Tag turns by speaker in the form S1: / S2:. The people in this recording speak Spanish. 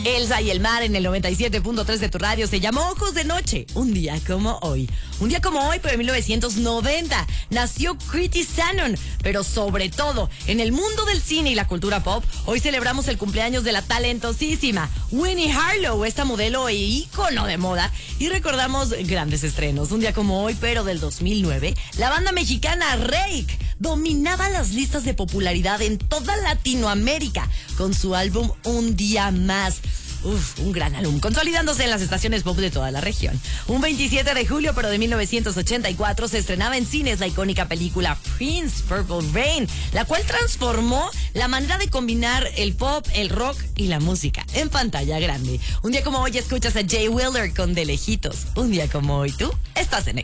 S1: Elsa y el mar en el 97.3 de tu radio. Se llamó Ojos de Noche. Un día como hoy. Un día como hoy, pero en 1990, nació Kriti Sanon. Pero sobre todo, en el mundo del cine y la cultura pop, hoy celebramos el cumpleaños de la talentosísima Winnie Harlow, esta modelo e ícono de moda. Y recordamos grandes estrenos. Un día como hoy, pero del 2009, la banda mexicana Reik dominaba las listas de popularidad en toda Latinoamérica con su álbum Un Día Más. Un gran álbum, consolidándose en las estaciones pop de toda la región. Un 27 de julio, pero de 1984, se estrenaba en cines la icónica película Prince, Purple Rain, la cual transformó la manera de combinar el pop, el rock y la música en pantalla grande. Un día como hoy escuchas a Jay Wheeler con De Lejitos. Un día como hoy tú estás en